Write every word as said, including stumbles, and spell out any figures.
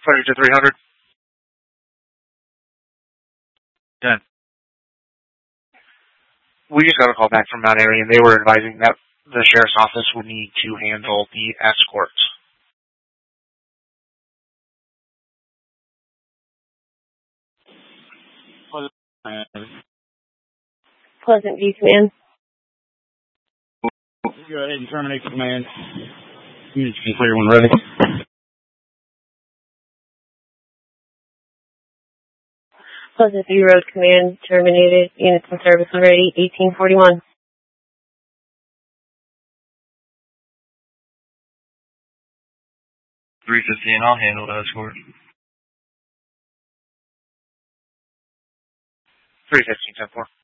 Fire to three hundred. Done. We just got a call back from Mount Airy, and they were advising that the sheriff's office would need to handle the escorts. Pleasant View Command. Go ahead and terminate the command. You can clear when ready. Pleasant View Road Command terminated. Units in service already. eighteen forty-one. three fifteen, I'll handle the escort. three fifteen, ten four.